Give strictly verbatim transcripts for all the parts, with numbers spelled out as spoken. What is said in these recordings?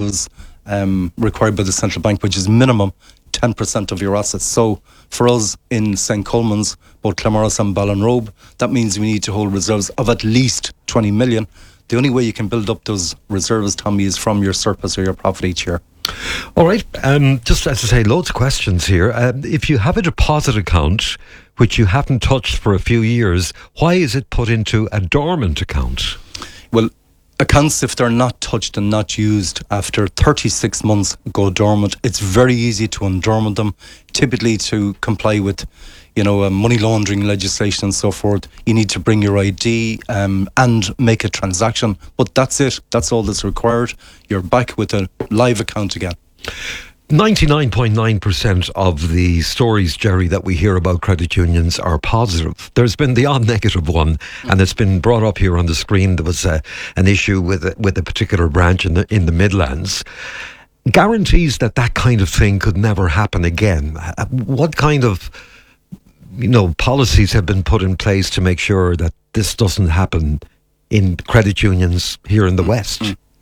levels um, required by the central bank, which is minimum ten percent of your assets. So for us in Saint Coleman's, both Claremorris and Ballinrobe, that means we need to hold reserves of at least twenty million. The only way you can build up those reserves, Tommy, is from your surplus or your profit each year. All right. Um, just as I say, loads of questions here. Um, if you have a deposit account which you haven't touched for a few years, why is it put into a dormant account? Well, accounts, if they're not touched and not used, after thirty-six months go dormant. It's very easy to undormant them, typically to comply with, you know, uh, money laundering legislation and so forth. You need to bring your I D um, and make a transaction. But that's it. That's all that's required. You're back with a live account again. ninety-nine point nine percent of the stories, Jerry, that we hear about credit unions are positive. There's been the odd negative one, and it's been brought up here on the screen. There was a, an issue with a, with a particular branch in the, in the Midlands. Guarantees that that kind of thing could never happen again. What kind of, you know, policies have been put in place to make sure that this doesn't happen in credit unions here in the West?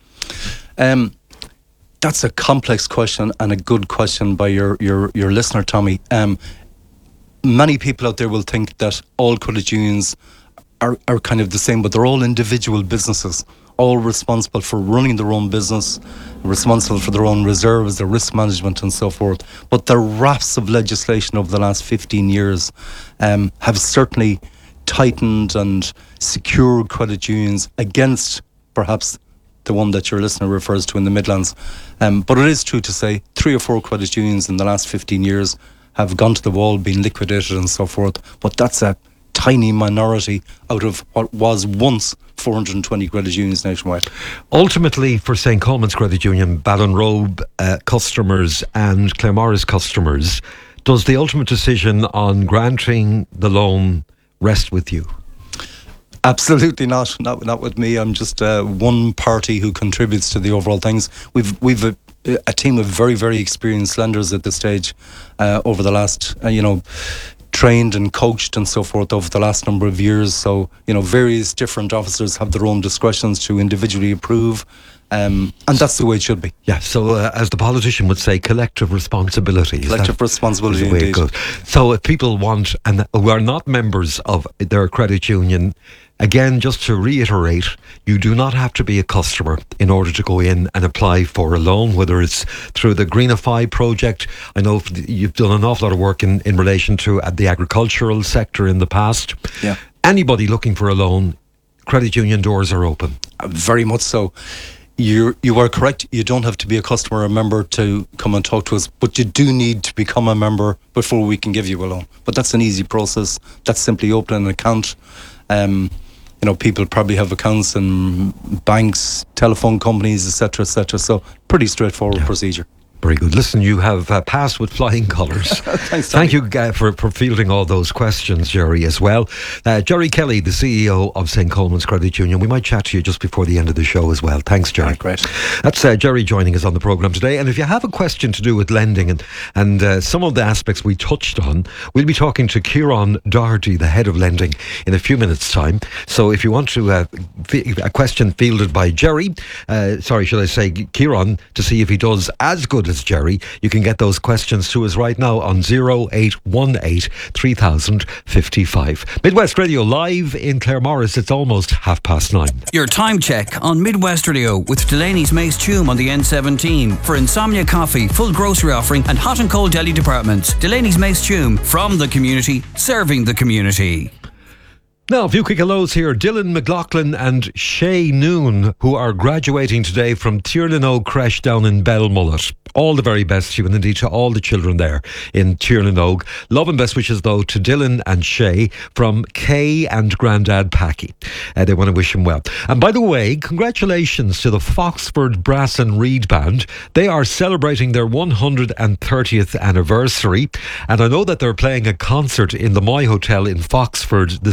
Um. That's a complex question and a good question by your, your, your listener, Tommy. Um, many people out there will think that all credit unions are, are kind of the same, but they're all individual businesses, all responsible for running their own business, responsible for their own reserves, their risk management and so forth. But the rafts of legislation over the last fifteen years um, have certainly tightened and secured credit unions against perhaps the one that your listener refers to in the Midlands. Um, but it is true to say three or four credit unions in the last fifteen years have gone to the wall, been liquidated and so forth. But that's a tiny minority out of what was once four hundred twenty credit unions nationwide. Ultimately, for Saint Coleman's Credit Union, Ballinrobe uh, customers and Claremorris customers, does the ultimate decision on granting the loan rest with you? Absolutely not. Not not with me. I'm just uh, one party who contributes to the overall things. We've we've a, a team of very very experienced lenders at this stage uh, over the last uh, you know trained and coached and so forth over the last number of years. So you know various different officers have their own discretions to individually approve. Um, and that's the way it should be. Yeah, so uh, as the politician would say, collective responsibility. Collective responsibility, is the way indeed. It goes. So if people want, and who are not members of their credit union, again, just to reiterate, you do not have to be a customer in order to go in and apply for a loan, whether it's through the Greenify project. I know you've done an awful lot of work in, in relation to uh, the agricultural sector in the past. Yeah. Anybody looking for a loan, credit union doors are open. Uh, very much so. You you are correct. You don't have to be a customer or a member to come and talk to us, but you do need to become a member before we can give you a loan. But that's an easy process. That's simply opening an account. Um, you know, people probably have accounts in banks, telephone companies, et cetera, et cetera. So pretty straightforward Yeah. procedure. Very good. Listen, you have uh, passed with flying colours. Thanks, Thank you uh, for, for fielding all those questions, Jerry, as well. Uh, Jerry Kelly, the C E O of Saint Coleman's Credit Union. We might chat to you just before the end of the show as well. Thanks, Jerry. Right, great. That's uh, Jerry joining us on the programme today. And if you have a question to do with lending and, and uh, some of the aspects we touched on, we'll be talking to Kieran Doherty, the head of lending, in a few minutes' time. So if you want to, uh, a question fielded by Jerry, uh, sorry, should I say Kieran, to see if he does as good as Jerry, you can get those questions to us right now on zero eight one eight three thousand fifty-five. Midwest Radio live in Claremorris. It's almost half past nine. Your time check on Midwest Radio with Delaney's Mace Tume on the N seventeen for Insomnia Coffee, full grocery offering and hot and cold deli departments. Delaney's Mace Tume, from the community, serving the community. Now, a few quick hellos here. Dylan McLaughlin and Shay Noon, who are graduating today from Tiernan Oak Creche down in Belmullet. All the very best to you, and indeed to all the children there in Tiernan Oak. Love and best wishes, though, to Dylan and Shay from Kay and Grandad Packy. Uh, they want to wish him well. And by the way, congratulations to the Foxford Brass and Reed Band. They are celebrating their one hundred thirtieth anniversary. And I know that they're playing a concert in the Moy Hotel in Foxford this evening.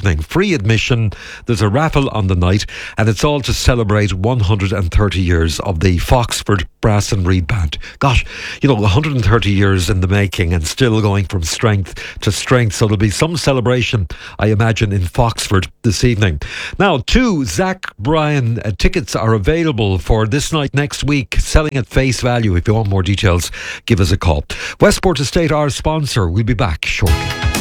evening. Free admission. There's a raffle on the night, and it's all to celebrate one hundred thirty years of the Foxford Brass and Reed Band. Gosh, you know, one hundred thirty years in the making and still going from strength to strength. So there'll be some celebration, I imagine, in Foxford this evening. Now, two Zach Bryan uh, tickets are available for this night next week, selling at face value. If you want more details, give us a call. Westport Estate, our sponsor. We'll be back shortly.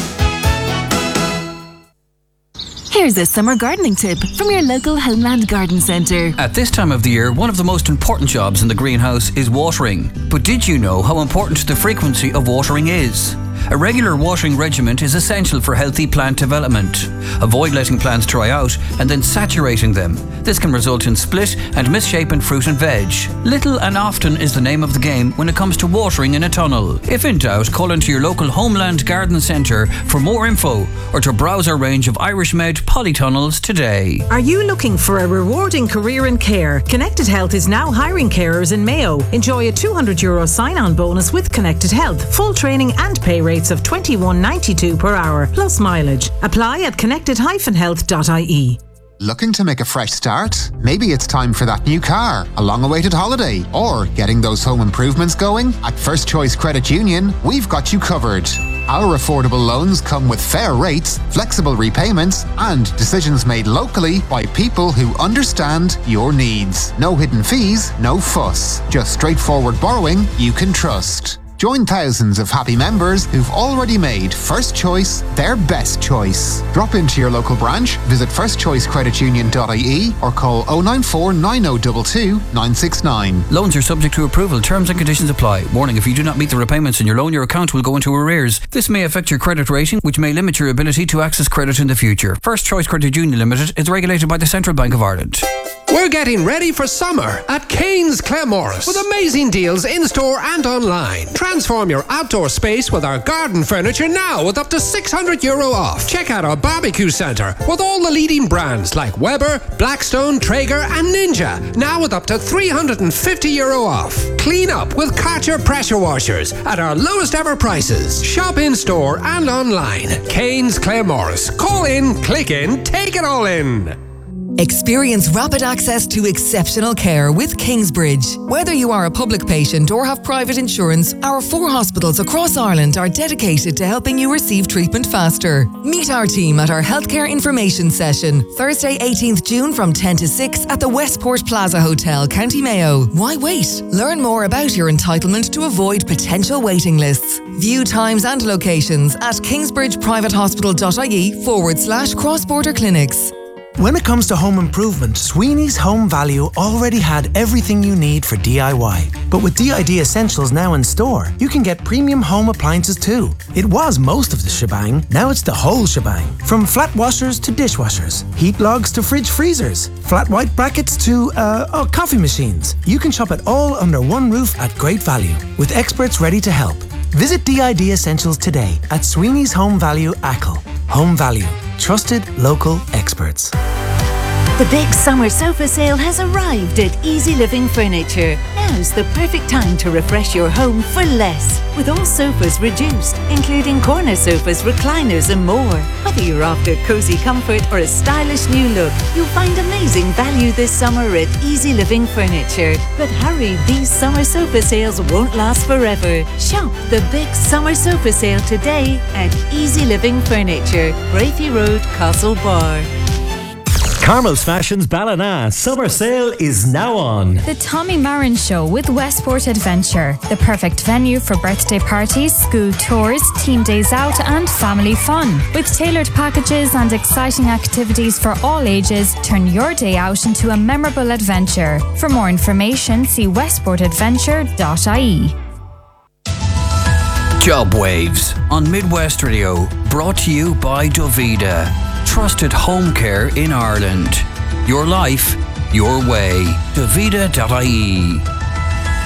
Here's a summer gardening tip from your local Homeland Garden Centre. At this time of the year, one of the most important jobs in the greenhouse is watering. But did you know how important the frequency of watering is? A regular watering regimen is essential for healthy plant development. Avoid letting plants dry out and then saturating them. This can result in split and misshapen fruit and veg. Little and often is the name of the game when it comes to watering in a tunnel. If in doubt, call into your local Homeland Garden Centre for more info or to browse our range of Irish Med polytunnels today. Are you looking for a rewarding career in care? Connected Health is now hiring carers in Mayo. Enjoy a two hundred euro sign-on bonus with Connected Health. Full training and pay rates of twenty-one ninety-two per hour plus mileage. Apply at connected dash health dot I E. Looking to make a fresh start? Maybe it's time for that new car, a long-awaited holiday, or getting those home improvements going? At First Choice Credit Union, we've got you covered. Our affordable loans come with fair rates, flexible repayments, and decisions made locally by people who understand your needs. No hidden fees, no fuss. Just straightforward borrowing you can trust. Join thousands of happy members who've already made First Choice their best choice. Drop into your local branch, visit first choice credit union dot I E or call oh nine four nine oh two two nine six nine. Loans are subject to approval. Terms and conditions apply. Warning, if you do not meet the repayments in your loan, your account will go into arrears. This may affect your credit rating, which may limit your ability to access credit in the future. First Choice Credit Union Limited is regulated by the Central Bank of Ireland. We're getting ready for summer at Kane's Claremorris with amazing deals in-store and online. Transform your outdoor space with our garden furniture now with up to six hundred euro off. Check out our barbecue centre with all the leading brands like Weber, Blackstone, Traeger and Ninja, now with up to three hundred fifty euro off. Clean up with Karcher pressure washers at our lowest ever prices. Shop in-store and online. Kane's Claremorris. Call in, click in, take it all in. Experience rapid access to exceptional care with Kingsbridge. Whether you are a public patient or have private insurance, our four hospitals across Ireland are dedicated to helping you receive treatment faster. Meet our team at our healthcare information session, Thursday eighteenth June from ten to six at the Westport Plaza Hotel, County Mayo. Why wait? Learn more about your entitlement to avoid potential waiting lists. View times and locations at kingsbridgeprivatehospital.ie forward slash cross-border clinics. When it comes to home improvement, Sweeney's Home Value already had everything you need for D I Y. But with D I D Essentials now in store, you can get premium home appliances too. It was most of the shebang, now it's the whole shebang. From flat washers to dishwashers, heat logs to fridge freezers, flat white brackets to, uh, oh, coffee machines. You can shop it all under one roof at great value, with experts ready to help. Visit D I D Essentials today at Sweeney's Home Value Achill. Home Value. Trusted local experts. The big summer sofa sale has arrived at Easy Living Furniture. Now's the perfect time to refresh your home for less. With all sofas reduced, including corner sofas, recliners and more. Whether you're after cosy comfort or a stylish new look, you'll find amazing value this summer at Easy Living Furniture. But hurry, these summer sofa sales won't last forever. Shop the big summer sofa sale today at Easy Living Furniture, Braithy Road, Castlebar. Carmel's Fashions Ballina summer sale is now on. The Tommy Marin Show with Westport Adventure, the perfect venue for birthday parties, school tours, team days out and family fun. With tailored packages and exciting activities for all ages, turn your day out into a memorable adventure. For more information, see westport adventure dot I E. Job Waves on Midwest Radio, brought to you by Dovida. Trusted home care in Ireland. Your life, your way. Dovida dot I E.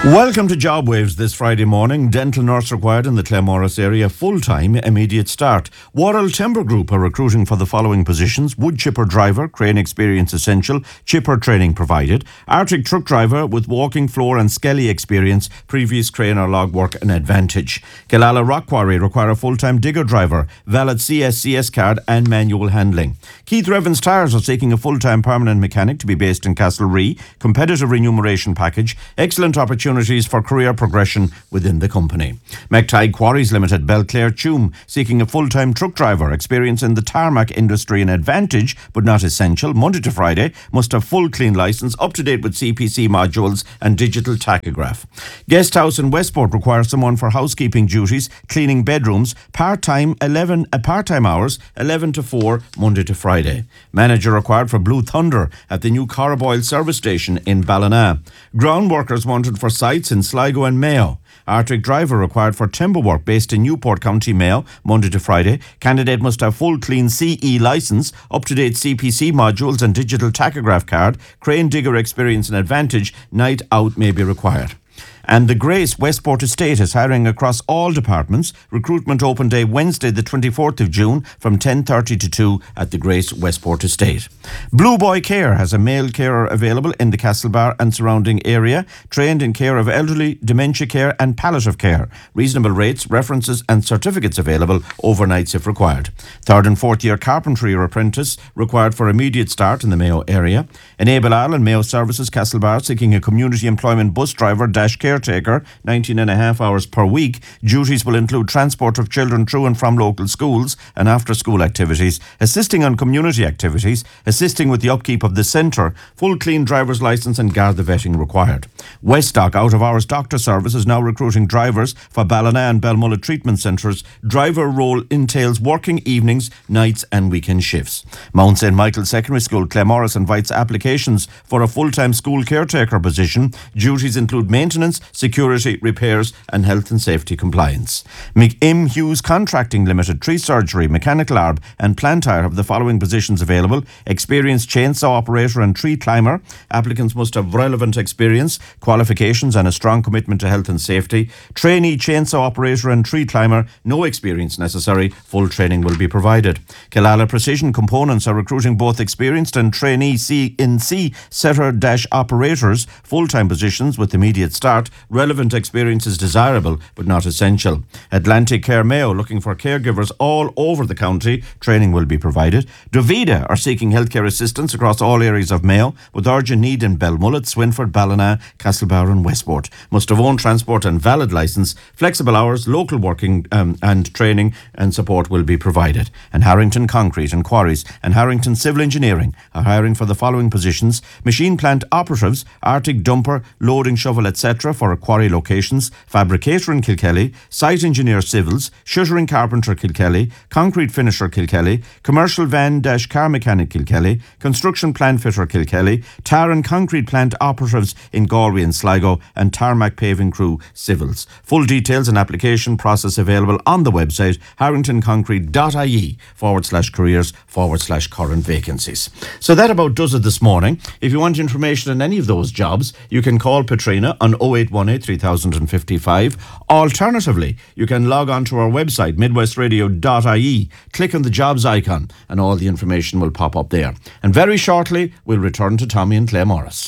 Welcome to Job Waves this Friday morning. Dental nurse required in the Claremorris area, full-time, immediate start. Worrell Timber Group are recruiting for the following positions: wood chipper driver, crane experience essential, chipper training provided; Arctic truck driver with walking floor and skelly experience, previous crane or log work an advantage. Killala Rock Quarry require a full-time digger driver, valid C S C S card and manual handling. Keith Evans Tyres are seeking a full-time permanent mechanic to be based in Castlerea, competitive remuneration package, excellent opportunity for career progression within the company. McTighe Quarries Limited, Belclare Tuam, seeking a full-time truck driver, experience in the tarmac industry an advantage but not essential, Monday to Friday, must have full clean licence, up to date with C P C modules and digital tachograph. Guest House in Westport requires someone for housekeeping duties, cleaning bedrooms, part-time eleven uh, part-time hours, eleven to four, Monday to Friday. Manager required for Blue Thunder at the new Caraboyle service station in Ballina. Ground workers wanted for sites in Sligo and Mayo. Arctic driver required for timber work based in Newport, County Mayo, Monday to Friday. Candidate must have full clean C E licence, up-to-date C P C modules and digital tachograph card. Crane digger experience and advantage. Night out may be required. And the Grace Westport Estate is hiring across all departments. Recruitment open day Wednesday the twenty-fourth of June from ten thirty to two at the Grace Westport Estate. Blue Boy Care has a male carer available in the Castlebar and surrounding area, trained in care of elderly, dementia care and palliative care. Reasonable rates, references and certificates available, overnights if required. Third and fourth year carpentry or apprentice required for immediate start in the Mayo area. Enable Ireland Mayo Services Castlebar seeking a community employment bus driver dash caretaker, nineteen and a half hours per week. Duties will include transport of children through and from local schools and after school activities, assisting on community activities, assisting with the upkeep of the centre, full clean driver's licence and Garda vetting required. Westdock out of hours doctor service is now recruiting drivers for Ballina and Belmullet treatment centres. Driver role entails working evenings, nights and weekend shifts. Mount Saint Michael Secondary School Claremorris invites applications for a full-time school caretaker position. Duties include maintenance, security, repairs and health and safety compliance. McIm Hughes Contracting Limited, tree surgery, mechanical arb and plant hire have the following positions available: experienced chainsaw operator and tree climber. Applicants must have relevant experience, qualifications and a strong commitment to health and safety. Trainee chainsaw operator and tree climber, no experience necessary, full training will be provided. Killala Precision Components are recruiting both experienced and trainee C in C setter dash operators, full-time positions with immediate start. Relevant experience is desirable but not essential. Atlantic Care Mayo looking for caregivers all over the county. Training will be provided. Dovida are seeking healthcare assistance across all areas of Mayo with urgent need in Belmullet, Swinford, Ballina, Castlebar and Westport. Must have own transport and valid licence. Flexible hours, local working um, and training and support will be provided. And Harrington Concrete and Quarries and Harrington Civil Engineering are hiring for the following positions: machine plant operatives, Arctic dumper, loading shovel et cetera for quarry locations, fabricator in Kilkelly, site engineer civils, shuttering carpenter Kilkelly, concrete finisher Kilkelly, commercial van dash car mechanic Kilkelly, construction plant fitter Kilkelly, tar and concrete plant operatives in Galway and Sligo, and tarmac paving crew civils. Full details and application process available on the website harringtonconcrete.ie forward slash careers forward slash current vacancies. So that about does it this morning. If you want information on any of those jobs, you can call Petrina on oh eight one eight, three thousand fifty-five. Alternatively, you can log on to our website midwest radio dot I E, click on the jobs icon and all the information will pop up there. And very shortly we'll return to Tommy and Claremorris.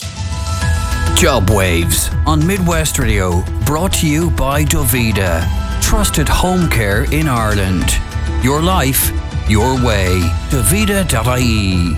Job Waves on Midwest Radio, brought to you by Dovida. Trusted home care in Ireland. Your life, your way. Dovida dot I E.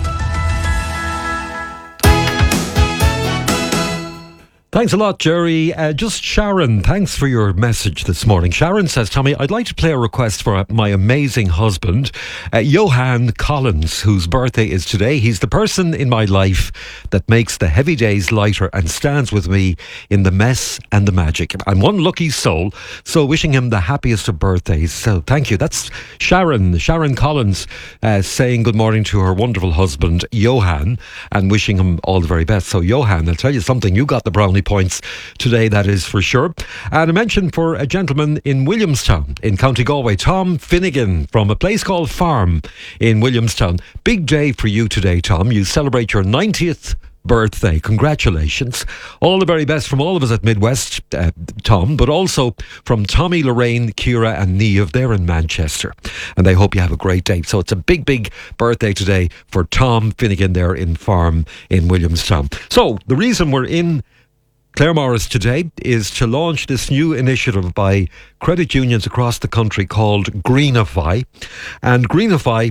Thanks a lot, Jerry. Uh, just Sharon, thanks for your message this morning. Sharon says, Tommy, I'd like to play a request for my amazing husband, uh, Johan Collins, whose birthday is today. He's the person in my life that makes the heavy days lighter and stands with me in the mess and the magic. I'm one lucky soul, so wishing him the happiest of birthdays. So thank you. That's Sharon, Sharon Collins, uh, saying good morning to her wonderful husband, Johan, and wishing him all the very best. So Johan, I'll tell you something, you got the brownie points today, that is for sure. And a mention for a gentleman in Williamstown in County Galway, Tom Finnegan from a place called Farm in Williamstown. Big day for you today, Tom. You celebrate your ninetieth birthday. Congratulations. All the very best from all of us at Midwest, uh, Tom, but also from Tommy, Lorraine, Ciara and Niamh. They're in Manchester and they hope you have a great day. So it's a big, big birthday today for Tom Finnegan there in Farm in Williamstown. So the reason we're in Claremorris today is to launch this new initiative by credit unions across the country called Greenify. And Greenify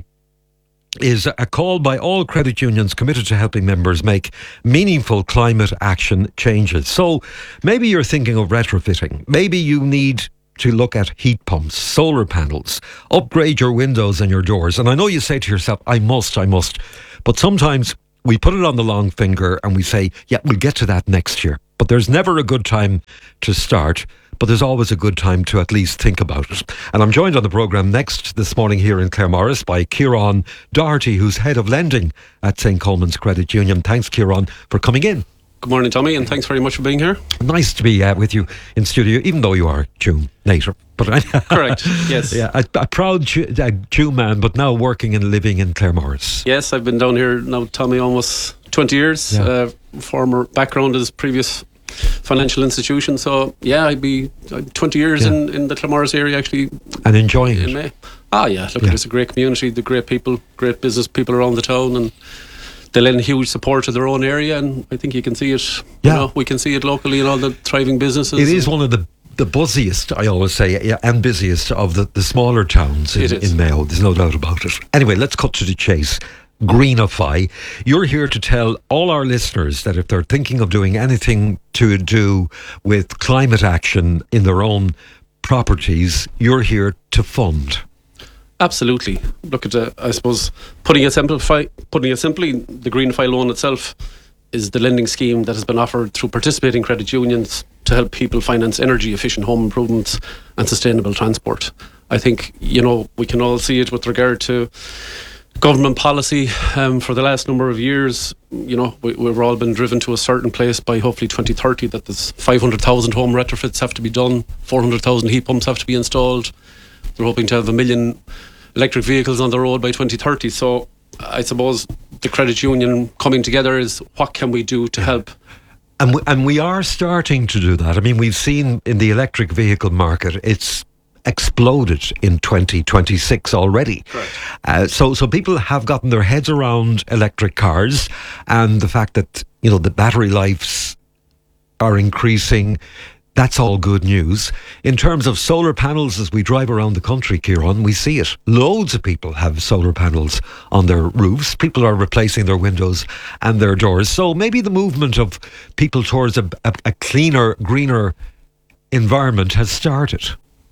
is a call by all credit unions committed to helping members make meaningful climate action changes. So maybe you're thinking of retrofitting. Maybe you need to look at heat pumps, solar panels, upgrade your windows and your doors. And I know you say to yourself, I must, I must. But sometimes we put it on the long finger and we say, yeah, we'll get to that next year. But there's never a good time to start. But there's always a good time to at least think about it. And I'm joined on the programme next this morning here in Claremorris by Kieran Doherty, who's Head of Lending at Saint Coleman's Credit Union. Thanks, Kieran, for coming in. Good morning, Tommy, and thanks very much for being here. Nice to be uh, with you in studio, even though you are Jew native. But Correct, yes. Yeah, a, a proud Jew, a Jew man, but now working and living in Claremorris. Yes, I've been down here now, Tommy, almost twenty years. Yeah. Uh, former background is previous financial institution, so yeah, I'd be I'm twenty years Yeah. in, in the Claremorris area actually. And enjoying in it. May. Ah yeah, look, Yeah. there's a great community, the great people, great business people around the town, and they lend huge support to their own area, and I think you can see it, Yeah. you know, we can see it locally in all the thriving businesses. It is one of the the buzziest, I always say, yeah, and busiest of the, the smaller towns in, It is. in Mayo. There's no doubt about it. Anyway, let's cut to the chase. Greenify. You're here to tell all our listeners that if they're thinking of doing anything to do with climate action in their own properties, you're here to fund. Absolutely. Look at the, I suppose, putting it simplify, putting it simply, the Greenify loan itself is the lending scheme that has been offered through participating credit unions to help people finance energy efficient home improvements and sustainable transport. I think, you know, we can all see it with regard to government policy um, for the last number of years. You know, we, we've all been driven to a certain place by hopefully twenty thirty that there's five hundred thousand home retrofits have to be done, four hundred thousand heat pumps have to be installed. They're hoping to have a million electric vehicles on the road by twenty thirty. So I suppose the credit union coming together is what can we do to help? And we, and we are starting to do that. I mean, we've seen in the electric vehicle market, it's exploded in twenty twenty-six already. Uh, so so people have gotten their heads around electric cars and the fact that, you know, the battery lives are increasing. That's all good news. In terms of solar panels, as we drive around the country, Kieran, we see it. Loads of people have solar panels on their roofs. People are replacing their windows and their doors. So maybe the movement of people towards a, a, a cleaner, greener environment has started.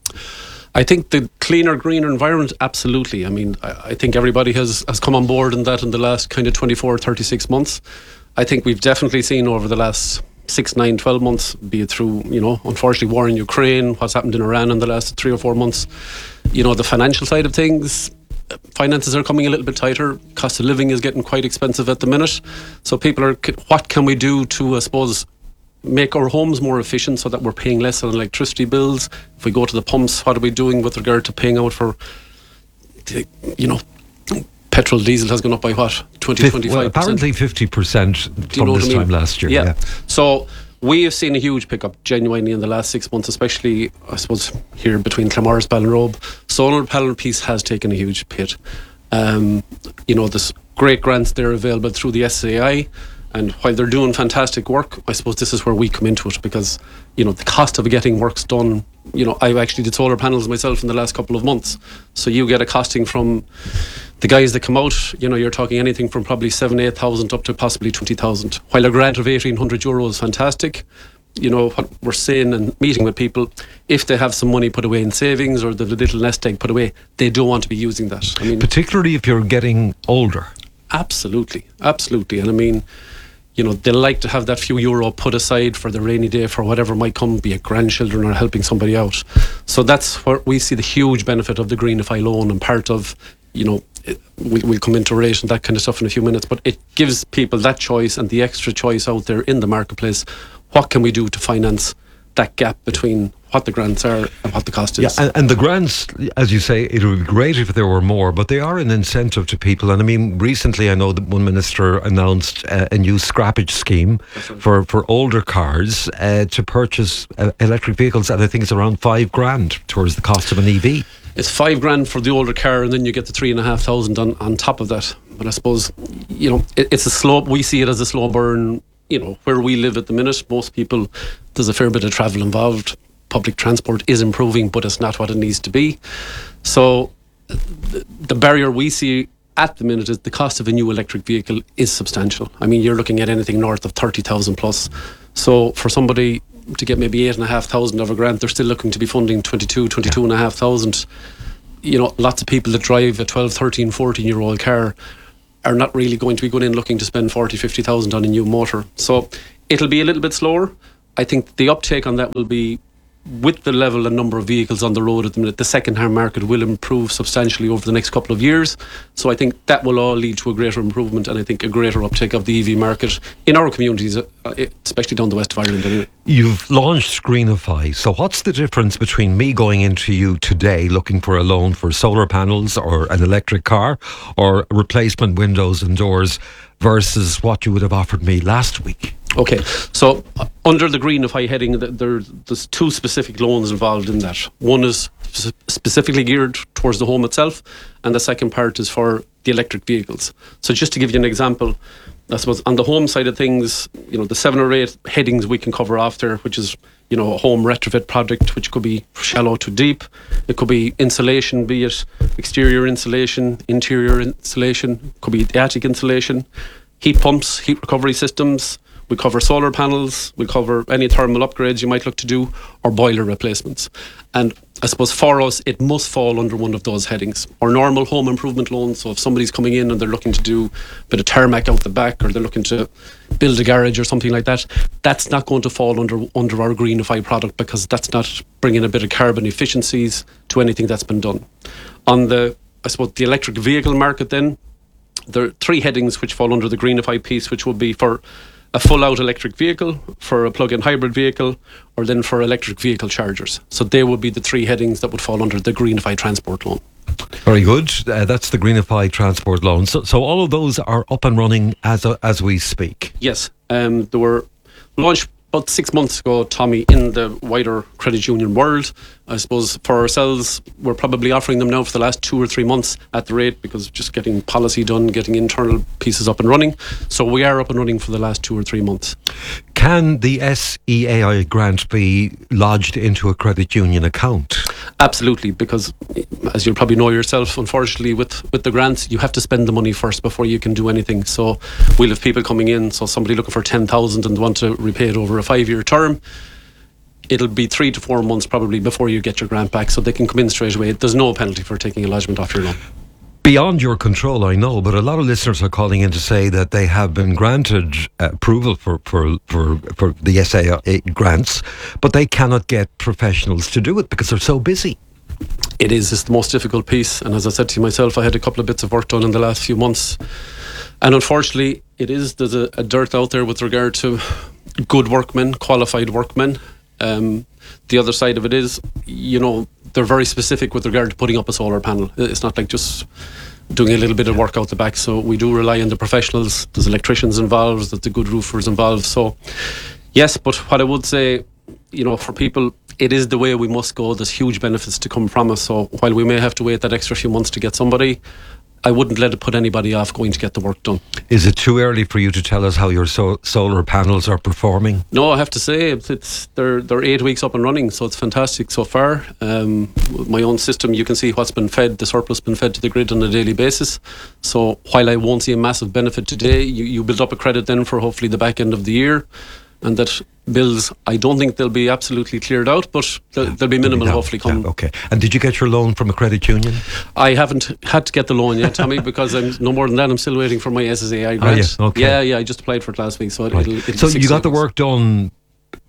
I think the cleaner, greener environment, absolutely. I mean, I, I think everybody has, has come on board in that in the last kind of twenty-four, thirty-six months. I think we've definitely seen over the last six, nine, twelve months, be it through, you know, unfortunately war in Ukraine, what's happened in Iran in the last three or four months, you know, the financial side of things, finances are coming a little bit tighter, cost of living is getting quite expensive at the minute. So people are, what can we do to, I suppose, make our homes more efficient so that we're paying less on electricity bills? If we go to the pumps, what are we doing with regard to paying out for, you know, petrol, diesel has gone up by what, twenty, twenty-five percent? Well, apparently fifty percent from this time last year. Yeah. yeah. So we have seen a huge pickup genuinely in the last six months, especially, I suppose, here between Claremorris, Ballinrobe. Solar panel piece has taken a huge hit. Um, you know, there's great grants there available through the S A I. And while they're doing fantastic work, I suppose this is where we come into it because, you know, the cost of getting works done, you know, I actually did solar panels myself in the last couple of months. So you get a costing from the guys that come out, you know, you're talking anything from probably seven, eight thousand up to possibly twenty thousand. While a grant of eighteen hundred euro is fantastic, you know, what we're saying and meeting with people, if they have some money put away in savings or the little nest egg put away, they don't want to be using that. I mean, particularly if you're getting older. Absolutely, absolutely. And I mean, you know, they like to have that few euro put aside for the rainy day for whatever might come, be it grandchildren or helping somebody out. So that's where we see the huge benefit of the Greenify loan, and part of, you know, it, we, we'll come into rate and that kind of stuff in a few minutes, but it gives people that choice and the extra choice out there in the marketplace. What can we do to finance that gap between what the grants are and what the cost is. Yeah, and, and the grants, as you say, it would be great if there were more, but they are an incentive to people. And I mean, recently I know that one minister announced uh, a new scrappage scheme for, for older cars uh, to purchase uh, electric vehicles, and I think it's around five grand towards the cost of an E V. It's five grand for the older car, and then you get the three and a half thousand on, on top of that. But I suppose, you know, it, it's a slow, we see it as a slow burn. You know, where we live at the minute, most people, there's a fair bit of travel involved. Public transport is improving, but it's not what it needs to be. So the, the barrier we see at the minute is the cost of a new electric vehicle is substantial. I mean, you're looking at anything north of thirty thousand plus. So for somebody to get maybe eight and a half thousand of a grant, they're still looking to be funding twenty-two, twenty-two yeah. and a half thousand. You know, lots of people that drive a twelve, thirteen, fourteen year old car are not really going to be going in looking to spend forty, fifty thousand on a new motor. So it'll be a little bit slower. I think the uptake on that will be, with the level and number of vehicles on the road at the minute, the second-hand market will improve substantially over the next couple of years. So I think that will all lead to a greater improvement, and I think a greater uptake of the E V market in our communities, especially down the west of Ireland anyway. You've launched Greenify. So what's the difference between me going into you today looking for a loan for solar panels or an electric car or replacement windows and doors versus what you would have offered me last week? Okay, so uh, under the Greenify heading, th- there, there's two specific loans involved in that. One is sp- specifically geared towards the home itself, and the second part is for the electric vehicles. So just to give you an example, I suppose on the home side of things, you know, the seven or eight headings we can cover off there, which is, you know, a home retrofit project, which could be shallow to deep. It could be insulation, be it exterior insulation, interior insulation, could be the attic insulation, heat pumps, heat recovery systems. We cover solar panels, we cover any thermal upgrades you might look to do, or boiler replacements. And I suppose for us, it must fall under one of those headings. Our normal home improvement loans, so if somebody's coming in and they're looking to do a bit of tarmac out the back, or they're looking to build a garage or something like that, that's not going to fall under under our Greenify product, because that's not bringing a bit of carbon efficiencies to anything that's been done. On the, I suppose, the electric vehicle market then, there are three headings which fall under the Greenify piece, which will be for a full-out electric vehicle, for a plug-in hybrid vehicle, or then for electric vehicle chargers. So they would be the three headings that would fall under the Greenify transport loan. Very good. Uh, that's the Greenify transport loan. So, so all of those are up and running as a, as we speak. Yes, um, they were launched about six months ago, Tommy, in the wider credit union world. I suppose for ourselves, we're probably offering them now for the last two or three months at the rate, because just getting policy done, getting internal pieces up and running. So we are up and running for the last two or three months. Can the S E A I grant be lodged into a credit union account? Absolutely, because as you'll probably know yourself, unfortunately, with, with the grants, you have to spend the money first before you can do anything. So we'll have people coming in, so somebody looking for ten thousand and want to repay it over a five-year term, it'll be three to four months probably before you get your grant back, so they can come in straight away. There's no penalty for taking a lodgement off your loan. Beyond your control, I know, but a lot of listeners are calling in to say that they have been granted uh, approval for, for, for, for the S A I grants, but they cannot get professionals to do it because they're so busy. It is. It's the most difficult piece. And as I said to you myself, I had a couple of bits of work done in the last few months. And unfortunately, it is, there's a, a dearth out there with regard to good workmen, qualified workmen. Um, the other side of it is, you know, they're very specific with regard to putting up a solar panel. It's not like just doing a little bit of work out the back. So we do rely on the professionals. There's electricians involved, there's the good roofers involved. So yes, but what I would say, you know, for people, it is the way we must go. There's huge benefits to come from us. So while we may have to wait that extra few months to get somebody, I wouldn't let it put anybody off going to get the work done. Is it too early for you to tell us how your so- solar panels are performing? No, I have to say it's, it's they're they're eight weeks up and running, so it's fantastic so far. Um, with my own system, you can see what's been fed, the surplus been fed to the grid on a daily basis. So while I won't see a massive benefit today, you, you build up a credit then for hopefully the back end of the year. And that bills, I don't think they'll be absolutely cleared out, but they'll, they'll be minimal, yeah, hopefully. Come. Yeah, okay. And did you get your loan from a credit union? I haven't had to get the loan yet, Tommy, because I'm no more than that. I'm still waiting for my S S A I grant. Oh, yeah, okay. yeah, yeah. I just applied for it last week, so right. it'll, it'll So be six you got the weeks. work done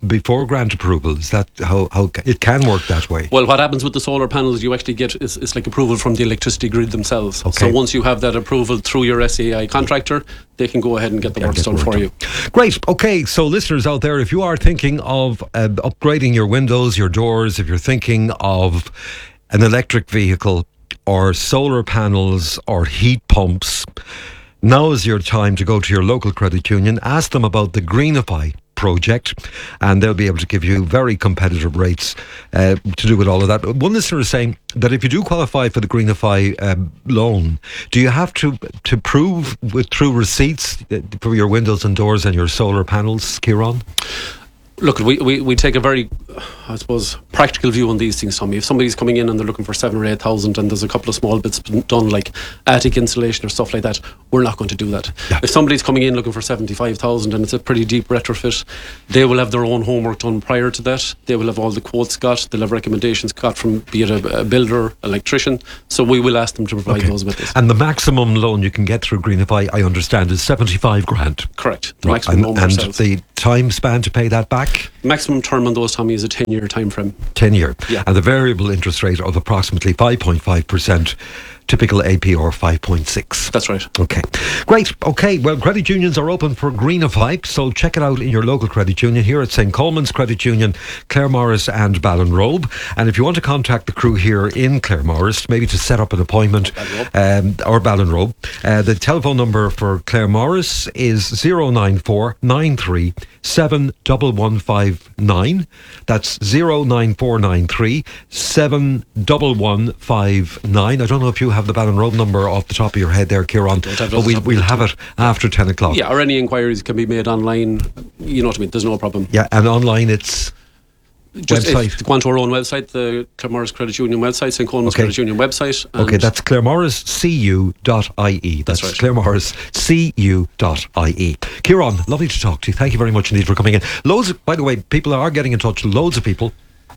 before grant approval. Is that how, how it can work that way? Well, what happens with the solar panels, you actually get is, is like approval from the electricity grid themselves. Okay. So once you have that approval through your S A I contractor, they can go ahead and get the Yeah, works get done the work for done. you. Great. Okay, so listeners out there, if you are thinking of uh, upgrading your windows, your doors, if you're thinking of an electric vehicle or solar panels or heat pumps, now is your time to go to your local credit union, ask them about the Greenify project, and they'll be able to give you very competitive rates uh, to do with all of that. One listener is saying that if you do qualify for the Greenify um, loan, do you have to to prove with through receipts uh, for your windows and doors and your solar panels, Kieran? Look, we, we, we take a very, I suppose, practical view on these things, Tommy. If somebody's coming in and they're looking for seven or eight thousand and there's a couple of small bits done like attic insulation or stuff like that, we're not going to do that. Yeah. If somebody's coming in looking for seventy-five thousand and it's a pretty deep retrofit, they will have their own homework done prior to that. They will have all the quotes got, they'll have recommendations got from be it a, a builder, electrician. So we will ask them to provide Okay. those with us. And the maximum loan you can get through Greenify, I understand, is seventy-five grand. Correct. The Right. maximum And, loan and ourselves. the time span to pay that back? Maximum term on those, Tommy, is a ten year time frame. ten year. Yeah. And the variable interest rate of approximately five point five percent, typical A P R five point six. That's right. Okay. Great. Okay. Well, credit unions are open for Greenify, so check it out in your local credit union here at Saint Coleman's Credit Union, Claremorris and Ballinrobe. And if you want to contact the crew here in Claremorris, maybe to set up an appointment, um, or Ballinrobe, uh, the telephone number for Claremorris is zero nine four nine three seven one one five nine. That's zero nine four nine three seven one one five nine. I don't know if you have the Ballinrobe number off the top of your head there, Kieran, Don't have it but off the we'll, top of we'll my have head. it after ten o'clock. Yeah, or any inquiries can be made online. You know what I mean? There's no problem. Yeah, and online it's Just website. if, go onto our own website, the Claremorris Credit Union website, Saint Coleman's Okay. Credit Union website. and Okay, that's claremorris c u dot i e. That's, That's claremorris c u dot i e. Kieran, lovely to talk to you. Thank you very much indeed for coming in. Loads of, by the way, people are getting in touch, loads of people.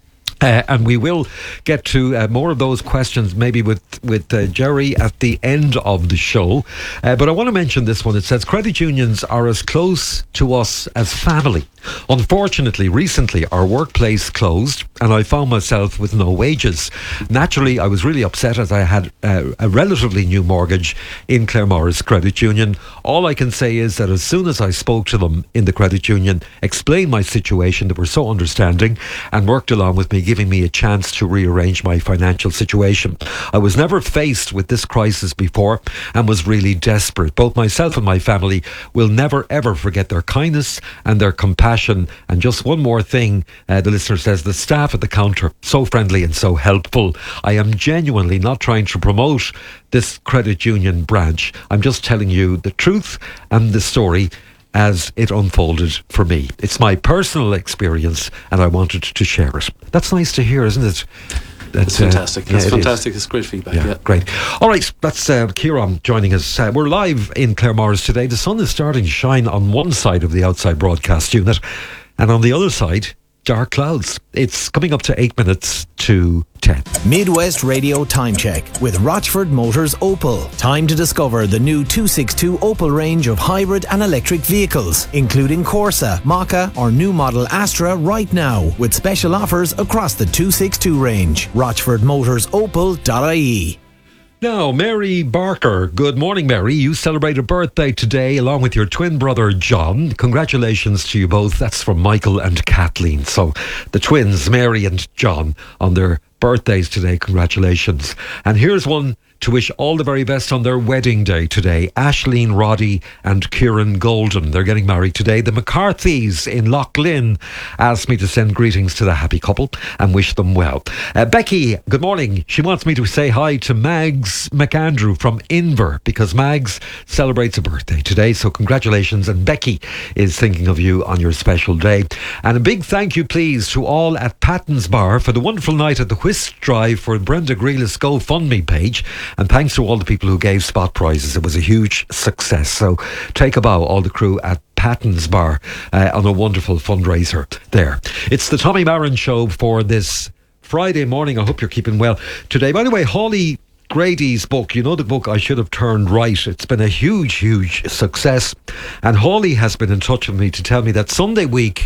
Uh, and we will get to uh, more of those questions maybe with, with uh, Jerry at the end of the show. Uh, but I want to mention this one. It says, credit unions are as close to us as family. Unfortunately, recently our workplace closed and I found myself with no wages. Naturally, I was really upset as I had uh, a relatively new mortgage in Claremorris Credit Union. All I can say is that as soon as I spoke to them in the credit union, explained my situation, they were so understanding and worked along with me, giving me a chance to rearrange my financial situation. I was never faced with this crisis before and was really desperate. Both myself and my family will never ever forget their kindness and their compassion. And just one more thing, uh, the listener says, the staff at the counter, so friendly and so helpful. I am genuinely not trying to promote this credit union branch. I'm just telling you the truth and the story as it unfolded for me. It's my personal experience and I wanted to share it. That's nice to hear, isn't it? That's fantastic. Uh, That's yeah, it fantastic. is. It's great feedback. Yeah, Yeah. great. All right, that's uh, Kieran joining us. Uh, we're live in Claremorris today. The sun is starting to shine on one side of the outside broadcast unit, and on the other side, dark clouds. It's coming up to eight minutes to ten. Midwest Radio Time Check with Rochford Motors Opel. Time to discover the new two sixty-two Opel range of hybrid and electric vehicles, including Corsa, Maka or new model Astra right now, with special offers across the two sixty-two range. rochford motors opel dot I E. Now, Mary Barker. Good morning, Mary. You celebrate a birthday today along with your twin brother, John. Congratulations to you both. That's from Michael and Kathleen. So, the twins, Mary and John, on their birthdays today. Congratulations. And here's one to wish all the very best on their wedding day today. Ashleen Roddy and Kieran Golden. They're getting married today. The McCarthys in Lough Lynn asked me to send greetings to the happy couple and wish them well. Uh, Becky, good morning. She wants me to say hi to Mags McAndrew from Inver because Mags celebrates a birthday today. So congratulations. And Becky is thinking of you on your special day. And a big thank you, please, to all at Patton's Bar for the wonderful night at the Whisk Drive for Brenda Grealis GoFundMe page. And thanks to all the people who gave spot prizes. It was a huge success. So take a bow, all the crew at Patton's Bar, uh, on a wonderful fundraiser there. It's the Tommy Marin Show for this Friday morning. I hope you're keeping well today. By the way, Hawley Grady's book, you know, the book I Should Have Turned Right, it's been a huge, huge success. And Hawley has been in touch with me to tell me that Sunday week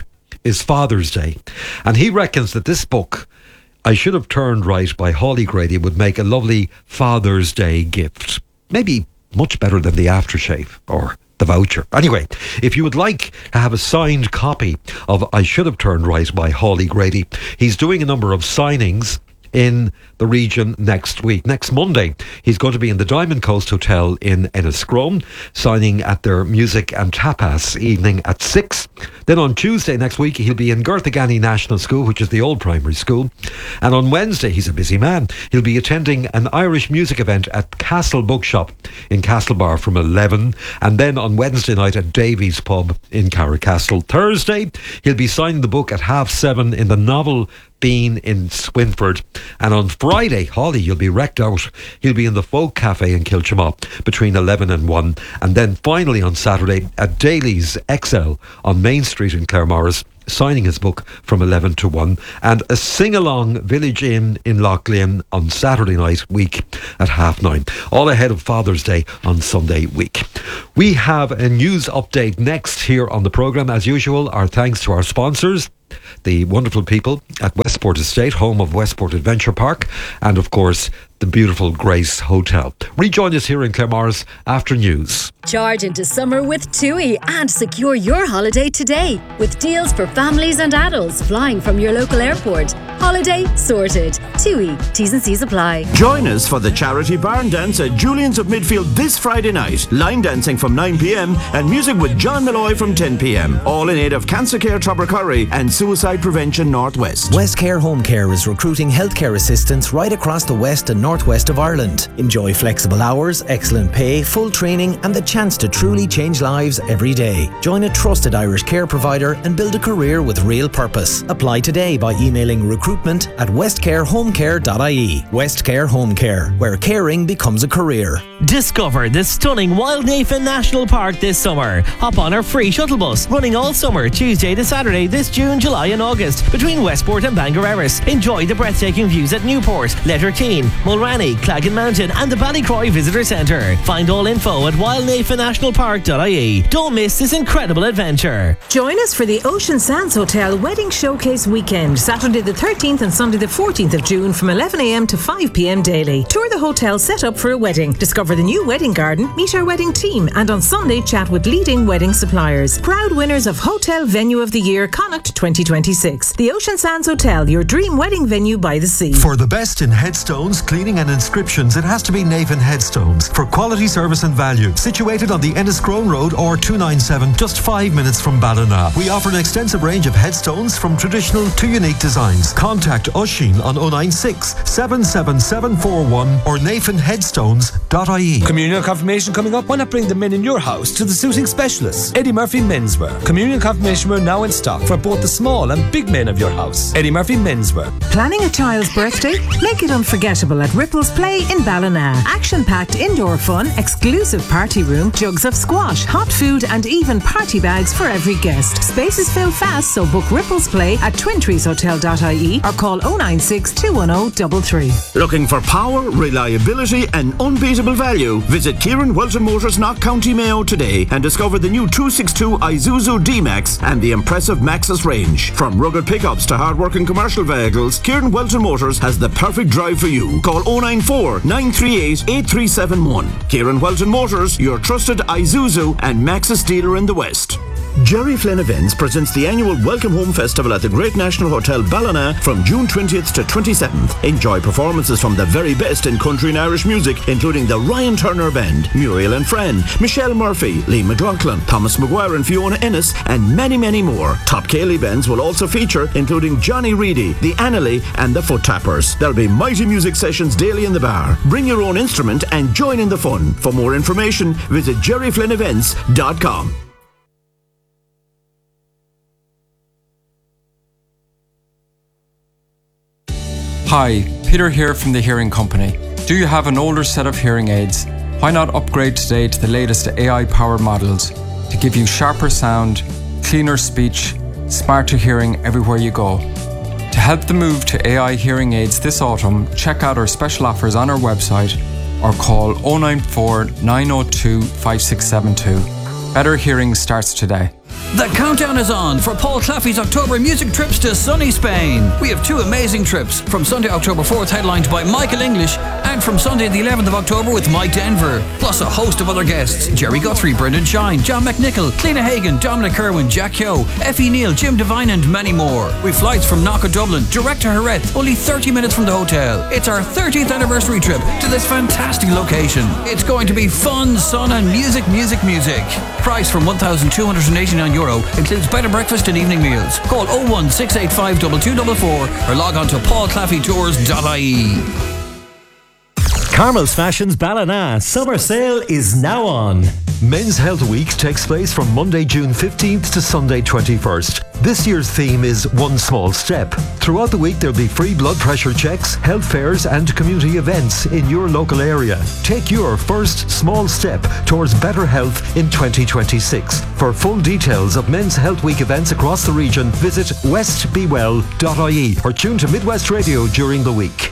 is Father's Day. And he reckons that this book, I Should Have Turned Right by Hawley Grady, would make a lovely Father's Day gift. Maybe much better than the aftershave or the voucher. Anyway, if you would like to have a signed copy of I Should Have Turned Right by Hawley Grady, he's doing a number of signings in the region next week. Next Monday, he's going to be in the Diamond Coast Hotel in Enniscrone, signing at their music and tapas evening at six. Then on Tuesday next week, he'll be in Garthagani National School, which is the old primary school. And on Wednesday, he's a busy man, he'll be attending an Irish music event at Castle Bookshop in Castlebar from eleven. And then on Wednesday night at Davies Pub in Carricastle. Thursday, he'll be signing the book at half seven in the Novel Bean in Swinford. And on Friday, Hawley, you'll be wrecked out. He'll be in the Folk Cafe in Kilchamaw between eleven and one. And then finally on Saturday at Daly's X L on Main Street in Claremorris, signing his book from eleven to one. And a sing-along Village Inn in Loughlin on Saturday night week at half nine. All ahead of Father's Day on Sunday week. We have a news update next here on the programme. As usual, our thanks to our sponsors, the wonderful people at Westport Estate, home of Westport Adventure Park, and of course the beautiful Grace Hotel. Rejoin us here in Claremorris after news. Charge into summer with TUI and secure your holiday today with deals for families and adults flying from your local airport. Holiday sorted. TUI. T's and C's apply. Join us for the charity barn dance at Julian's of Midfield this Friday night. Line dancing from nine p.m. and music with John Malloy from ten p.m. All in aid of Cancer Care Tubbercurry and Suicide Prevention Northwest. West Care Home Care is recruiting healthcare assistants right across the west and northwest of Ireland. Enjoy flexible hours, excellent pay, full training and the chance to truly change lives every day. Join a trusted Irish care provider and build a career with real purpose. Apply today by emailing recruitment at westcarehomecare dot I E. West Care Home Care, where caring becomes a career. Discover the stunning Wild Nathan National Park this summer. Hop on our free shuttle bus, running all summer, Tuesday to Saturday this June, July and August, between Westport and Bangor Erris. Enjoy the breathtaking views at Newport, Letterkeene, Mulranny, Claggan Mountain and the Ballycroy Visitor Centre. Find all info at wild nathan national park dot I E. Don't miss this incredible adventure. Join us for the Ocean Sands Hotel Wedding Showcase Weekend, Saturday the thirteenth and Sunday the fourteenth of June from eleven a.m. to five p.m. daily. Tour the hotel set up for a wedding, discover the new wedding garden, meet our wedding team and on Sunday chat with leading wedding suppliers. Proud winners of Hotel Venue of the Year Connacht twenty twenty-six. The Ocean Sands Hotel, your dream wedding venue by the sea. For the best in headstones, cleaning and inscriptions, it has to be Navan Headstones. For quality service and value, situated on the Enniscrone Road or two ninety-seven, just five minutes from Ballina. We offer an extensive range of headstones from traditional to unique designs. Contact Oisín on oh nine six, seven seven seven four one or navan headstones dot I E. Communion confirmation coming up. Why not bring the men in your house to the suiting specialists? Eddie Murphy Menswear. Communion confirmation wear now in stock for both the small and big men of your house. Eddie Murphy Menswear. Planning a child's birthday? Make it unforgettable at Ripples Play in Ballina. Action-packed indoor fun, exclusive party room, jugs of squash, hot food and even party bags for every guest. Spaces fill fast, so book Ripples Play at twin trees hotel dot I E or call oh nine six, two one oh, three three. Looking for power, reliability and unbeatable value? Visit Kieran Welton Motors, Knock County Mayo today and discover the new two sixty-two Isuzu D-Max and the impressive Maxus range. From rugged pickups to hard-working commercial vehicles, Kieran Welton Motors has the perfect drive for you. Call oh nine four, nine three eight, eight three seven one. Kieran Welton Motors, your trusted Isuzu and Maxus dealer in the West. Jerry Flynn Events presents the annual Welcome Home Festival at the Great National Hotel Ballina from June twentieth to twenty-seventh. Enjoy performances from the very best in country and Irish music, including the Ryan Turner Band, Muriel and Fran, Michelle Murphy, Lee McLaughlin, Thomas Maguire and Fiona Ennis, and many, many more. Top Cayley bands will also feature, including Johnny Reedy, the Annalee, and the Foot Tappers. There'll be mighty music sessions daily in the bar. Bring your own instrument and join in the fun. For more information, visit jerry flynn events dot com. Hi, Peter here from the Hearing Company. Do you have an older set of hearing aids? Why not upgrade today to the latest A I-powered models to give you sharper sound, cleaner speech, smarter hearing everywhere you go? To help the move to A I hearing aids this autumn, check out our special offers on our website or call oh nine four, nine oh two, five six seven two. Better hearing starts today. The countdown is on for Paul Claffey's October music trips to sunny Spain. We have two amazing trips, from Sunday, October fourth, headlined by Michael English, and from Sunday the eleventh of October with Mike Denver, plus a host of other guests: Jerry Guthrie, Brendan Shine, John McNichol, Cliona Hagan, Dominic Kerwin, Jack Keogh, Effie Neal, Jim Devine and many more. With flights from Knock Dublin, direct to Jerez, only thirty minutes from the hotel. It's our thirtieth anniversary trip to this fantastic location. It's going to be fun, sun and music, music, music. Price from one thousand two hundred eighty-nine euro, includes bed and breakfast and evening meals. Call oh one six eight five two two four four or log on to paul claffey tours dot I E. Carmel's Fashions Ballina summer sale is now on. Men's Health Week takes place from Monday, June fifteenth to Sunday, twenty-first. This year's theme is One Small Step. Throughout the week there'll be free blood pressure checks, health fairs and community events in your local area. Take your first small step towards better health in twenty twenty-six. For full details of Men's Health Week events across the region, visit west be well dot I E or tune to Midwest Radio during the week.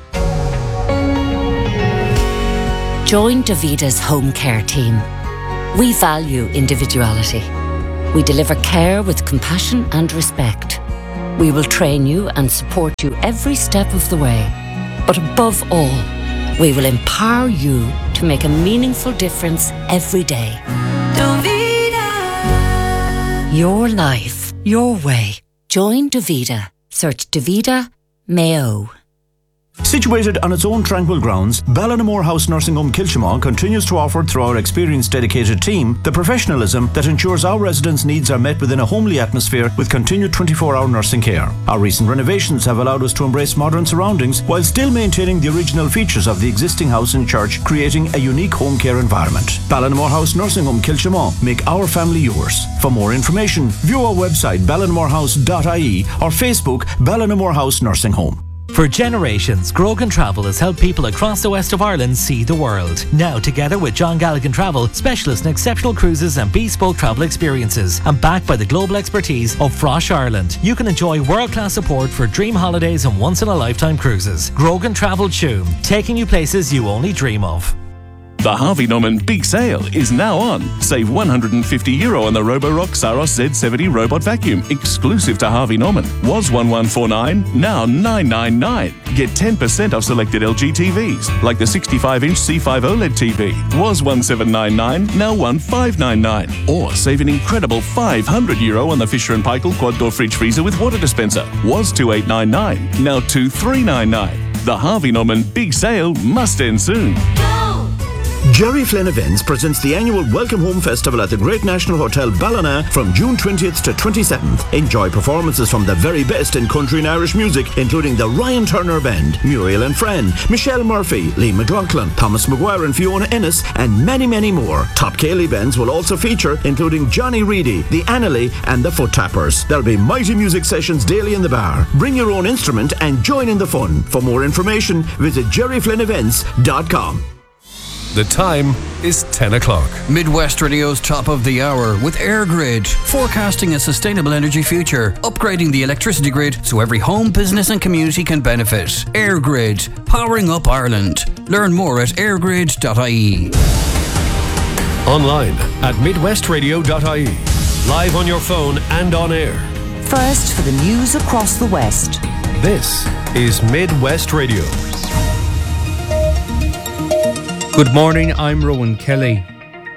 Join Davida's home care team. We value individuality. We deliver care with compassion and respect. We will train you and support you every step of the way. But above all, we will empower you to make a meaningful difference every day. Davida. Your life, your way. Join Davida. Search Davida Mayo. Situated on its own tranquil grounds, Ballinamore House Nursing Home Kilchimau continues to offer, through our experienced dedicated team, the professionalism that ensures our residents' needs are met within a homely atmosphere with continued twenty-four hour nursing care. Our recent renovations have allowed us to embrace modern surroundings while still maintaining the original features of the existing house and church, creating a unique home care environment. Ballinamore House Nursing Home Kilchimau. Make our family yours. For more information, view our website ballinamore house dot I E or Facebook Ballinamore House Nursing Home. For generations, Grogan Travel has helped people across the west of Ireland see the world. Now, together with John Galligan Travel, specialists in exceptional cruises and bespoke travel experiences, and backed by the global expertise of Frosh Ireland, you can enjoy world-class support for dream holidays and once-in-a-lifetime cruises. Grogan Travel Tuam, taking you places you only dream of. The Harvey Norman Big Sale is now on. Save one hundred fifty euro on the Roborock Saros Z seventy robot vacuum, exclusive to Harvey Norman. Was one one four nine, now nine nine nine. Get ten percent off selected L G T Vs, like the sixty-five inch C five OLED T V. Was one seven nine nine, now one five nine nine. Or save an incredible five hundred euro on the Fisher and Paykel quad door fridge freezer with water dispenser. Was two eight nine nine, now two three nine nine. The Harvey Norman Big Sale must end soon. Jerry Flynn Events presents the annual Welcome Home Festival at the Great National Hotel Ballina from June twentieth to twenty-seventh. Enjoy performances from the very best in country and Irish music, including the Ryan Turner Band, Muriel and Friend, Michelle Murphy, Lee McLaughlin, Thomas Maguire and Fiona Ennis, and many, many more. Top Cayley bands will also feature, including Johnny Reedy, the Annalee, and the Foot Tappers. There'll be mighty music sessions daily in the bar. Bring your own instrument and join in the fun. For more information, visit jerry flynn events dot com. The time is ten o'clock. Midwest Radio's top of the hour with AirGrid, forecasting a sustainable energy future, upgrading the electricity grid so every home, business and community can benefit. AirGrid, powering up Ireland. Learn more at airgrid dot I E. Online at midwest radio dot I E. Live on your phone and on air. First for the news across the West. This is Midwest Radio. Good morning, I'm Rowan Kelly.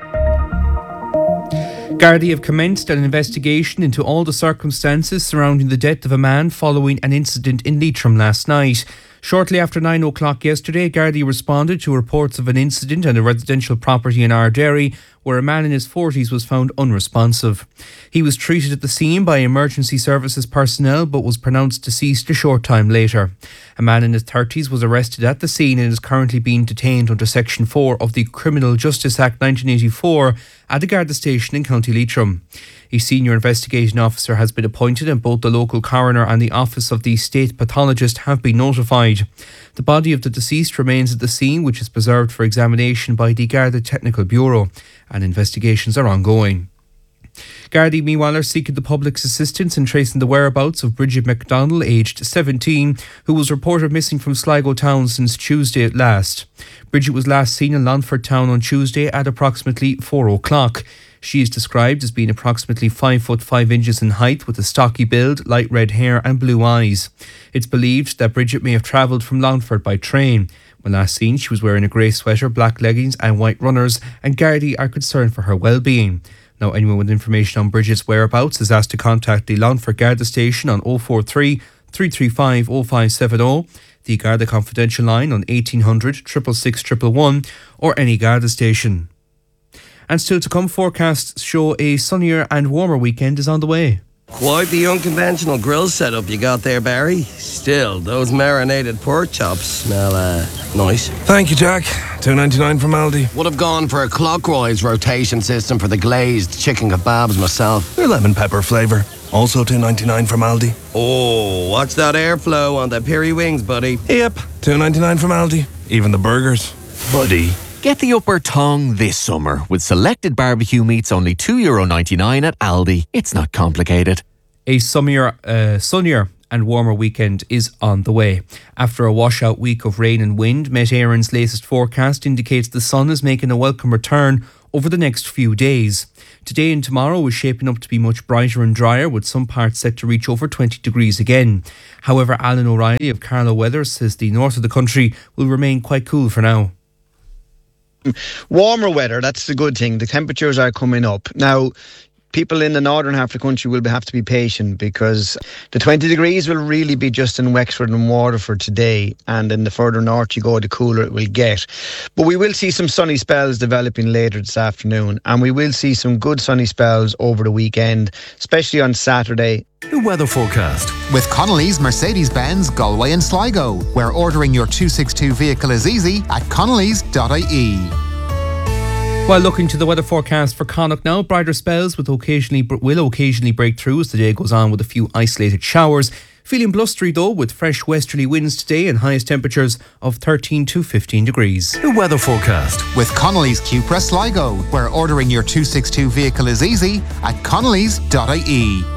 Gardaí have commenced an investigation into all the circumstances surrounding the death of a man following an incident in Leitrim last night. Shortly after nine o'clock yesterday, Gardaí responded to reports of an incident at a residential property in Ardairy where a man in his forties was found unresponsive. He was treated at the scene by emergency services personnel but was pronounced deceased a short time later. A man in his thirties was arrested at the scene and is currently being detained under Section four of the Criminal Justice Act nineteen eighty-four at the Garda station in County Leitrim. A senior investigating officer has been appointed and both the local coroner and the Office of the State Pathologist have been notified. The body of the deceased remains at the scene, which is preserved for examination by the Garda Technical Bureau, and investigations are ongoing. Gardaí, meanwhile, are seeking the public's assistance in tracing the whereabouts of Bridget McDonald, aged seventeen, who was reported missing from Sligo town since Tuesday at last. Bridget was last seen in Longford town on Tuesday at approximately four o'clock. She is described as being approximately five foot five inches in height with a stocky build, light red hair and blue eyes. It's believed that Bridget may have travelled from Longford by train. When last seen, she was wearing a grey sweater, black leggings and white runners, and Gardaí are concerned for her well-being. Now, anyone with information on Bridget's whereabouts is asked to contact the Longford Garda station on oh four three, three three five, oh five seven oh, the Garda Confidential line on eighteen hundred, six six six, one one one, or any Garda station. And still to come, forecasts show a sunnier and warmer weekend is on the way. Quite the unconventional grill setup you got there, Barry. Still, those marinated pork chops smell uh, nice. Thank you, Jack. two ninety-nine from Aldi. Would have gone for a clockwise rotation system for the glazed chicken kebabs myself. They're lemon pepper flavour. Also two ninety-nine from Aldi. Oh, watch that airflow on the peri wings, buddy. Yep, two ninety-nine from Aldi. Even the burgers. Buddy. Get the upper tongue this summer with selected barbecue meats only two euro ninety-nine at Aldi. It's not complicated. A sunnier, uh, sunnier and warmer weekend is on the way. After a washout week of rain and wind, Met Éireann's latest forecast indicates the sun is making a welcome return over the next few days. Today and tomorrow is shaping up to be much brighter and drier, with some parts set to reach over twenty degrees again. However, Alan O'Reilly of Carlow Weather says the north of the country will remain quite cool for now. Warmer weather, that's the good thing. The temperatures are coming up. Now, people in the northern half of the country will have to be patient, because the twenty degrees will really be just in Wexford and Waterford today, and in the further north you go, the cooler it will get. But we will see some sunny spells developing later this afternoon, and we will see some good sunny spells over the weekend, especially on Saturday. The weather forecast with Connolly's Mercedes-Benz Galway and Sligo, where ordering your two sixty-two vehicle is easy at connellys dot I E. While looking to the weather forecast for Connacht now, brighter spells with occasionally will occasionally break through as the day goes on, with a few isolated showers. Feeling blustery though, with fresh westerly winds today and highest temperatures of thirteen to fifteen degrees. The weather forecast with Connolly's Cupra Sligo, where ordering your two sixty-two vehicle is easy at connellys dot I E.